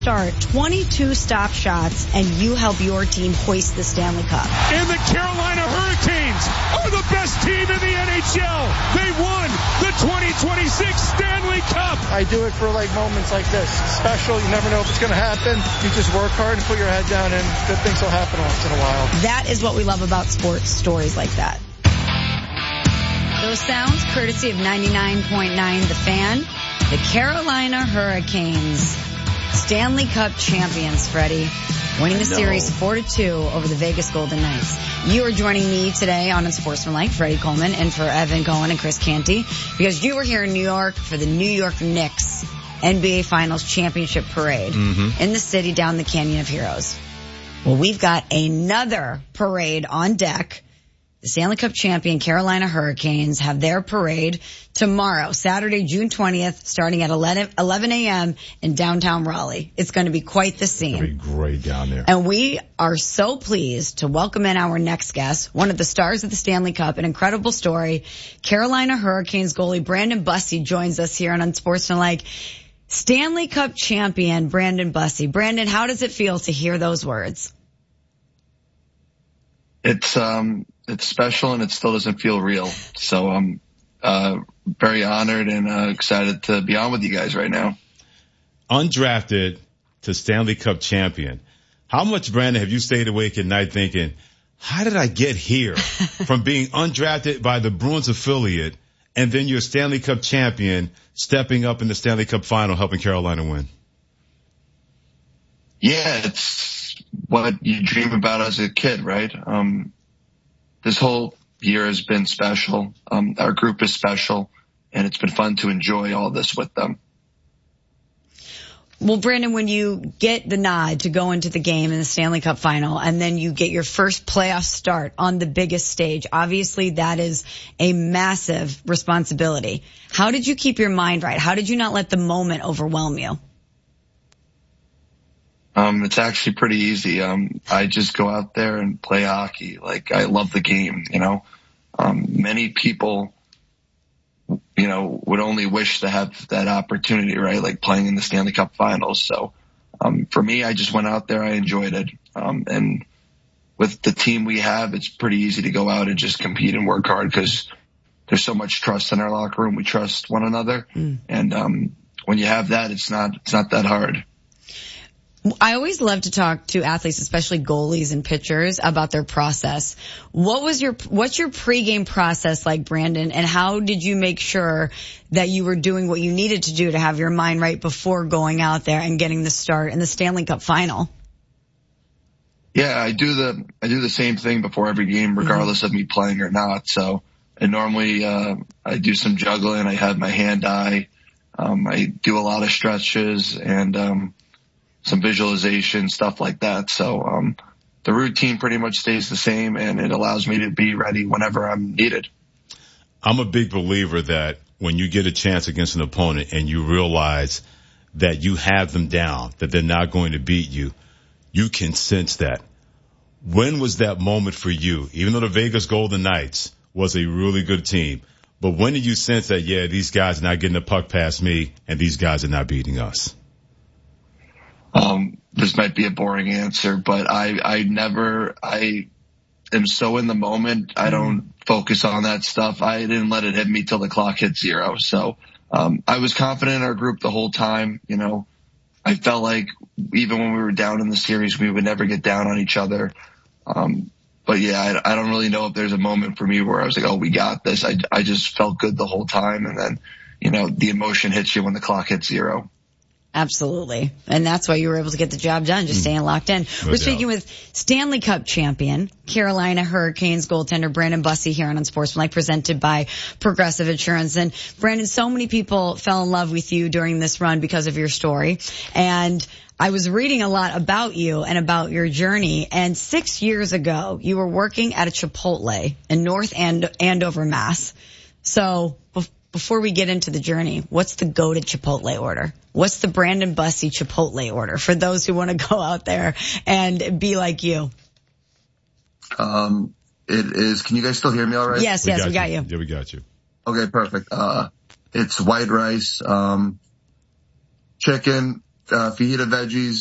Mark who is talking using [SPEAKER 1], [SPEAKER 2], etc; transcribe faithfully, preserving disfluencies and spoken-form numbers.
[SPEAKER 1] Start twenty-two stop shots and you help your team hoist the Stanley Cup.
[SPEAKER 2] And the Carolina Hurricanes are the best team in the N H L. They won the twenty twenty-six Stanley Cup.
[SPEAKER 3] I do it for like moments like this. Special. You never know if it's going to happen. You just work hard and put your head down and good things will happen once in a while.
[SPEAKER 1] That is what we love about sports stories like that. Those sounds courtesy of ninety-nine point nine The Fan. The Carolina Hurricanes, Stanley Cup champions, Freddie, winning the series four to two over the Vegas Golden Knights. You are joining me today on Unsportsmanlike, Freddie Coleman, and for Evan Cohen and Chris Canty, because you were here in New York for the New York Knicks N B A Finals Championship Parade mm-hmm. in the city down the Canyon of Heroes. Well, we've got another parade on deck. The Stanley Cup champion Carolina Hurricanes have their parade tomorrow, Saturday, June twentieth, starting at eleven a.m. in downtown Raleigh. It's going to be quite the scene.
[SPEAKER 4] It's going to be great down there.
[SPEAKER 1] And we are so pleased to welcome in our next guest, one of the stars of the Stanley Cup, an incredible story. Carolina Hurricanes goalie Brandon Bussi joins us here on Unsportsmanlike. Stanley Cup champion Brandon Bussi. Brandon, how does it feel to hear those words?
[SPEAKER 5] It's um it's special and it still doesn't feel real. So I'm uh very honored and uh, excited to be on with you guys right now.
[SPEAKER 4] Undrafted to Stanley Cup champion. How much, Brandon, have you stayed awake at night thinking, how did I get here from being undrafted by the Bruins affiliate and then you're Stanley Cup champion stepping up in the Stanley Cup final helping Carolina win?
[SPEAKER 5] Yeah, it's what you dream about as a kid, right? Um, this whole year has been special. Um, our group is special, and it's been fun to enjoy all this with them.
[SPEAKER 1] Well, Brandon, when you get the nod to go into the game in the Stanley Cup final, and then you get your first playoff start on the biggest stage, obviously that is a massive responsibility. How did you keep your mind right? How did you not let the moment overwhelm you?
[SPEAKER 5] Um, it's actually pretty easy. Um, I just go out there and play hockey. Like, I love the game, you know. Um, many people, you know, would only wish to have that opportunity, right? Like playing in the Stanley Cup finals. So, um, for me, I just went out there. I enjoyed it. Um, and with the team we have, it's pretty easy to go out and just compete and work hard because there's so much trust in our locker room. We trust one another. Mm. And, um, when you have that, it's not, it's not that hard.
[SPEAKER 1] I always love to talk to athletes, especially goalies and pitchers, about their process. What was your, what's your pregame process like, Brandon, and how did you make sure that you were doing what you needed to do to have your mind right before going out there and getting the start in the Stanley Cup final?
[SPEAKER 5] Yeah, I do the, I do the same thing before every game, regardless mm-hmm. of me playing or not. So I normally, uh, I do some juggling. I have my hand eye. Um, I do a lot of stretches and, um, some visualization, stuff like that. So, um, the routine pretty much stays the same and it allows me to be ready whenever I'm needed.
[SPEAKER 4] I'm a big believer that when you get a chance against an opponent and you realize that you have them down, that they're not going to beat you, you can sense that. When was that moment for you? Even though the Vegas Golden Knights was a really good team, but when did you sense that, yeah, these guys are not getting the puck past me and these guys are not beating us?
[SPEAKER 5] Um, this might be a boring answer, but I, I never, I am so in the moment. I don't focus on that stuff. I didn't let it hit me till the clock hit zero. So, um, I was confident in our group the whole time. You know, I felt like even when we were down in the series, we would never get down on each other. Um, but yeah, I, I don't really know if there's a moment for me where I was like, oh, we got this. I, I just felt good the whole time. And then, you know, the emotion hits you when the clock hits zero.
[SPEAKER 1] Absolutely. And that's why you were able to get the job done, just staying locked in. No we're doubt. Speaking with Stanley Cup champion, Carolina Hurricanes goaltender Brandon Bussi here on Unsportsmanlike, presented by Progressive Insurance. And Brandon, so many people fell in love with you during this run because of your story. And I was reading a lot about you and about your journey. And six years ago, you were working at a Chipotle in North And- Andover, Mass. So before we get into the journey, what's the go to Chipotle order? What's the Brandon Bussi Chipotle order for those who want to go out there and be like you?
[SPEAKER 5] Um, it is, can you guys still hear me all right?
[SPEAKER 1] Yes,
[SPEAKER 4] we
[SPEAKER 1] yes,
[SPEAKER 4] got
[SPEAKER 1] we got
[SPEAKER 4] you.
[SPEAKER 1] you.
[SPEAKER 4] Yeah, we got you.
[SPEAKER 5] Okay, perfect. Uh, it's white rice, um, chicken, uh, fajita veggies,